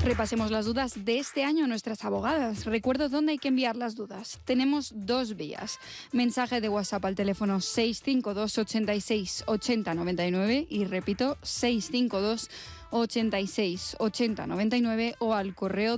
Repasemos las dudas de este año a nuestras abogadas. Recuerdo dónde hay que enviar las dudas. Tenemos dos vías. Mensaje de WhatsApp al teléfono 652 86 80 99 y repito, 652 86 80 99 o al correo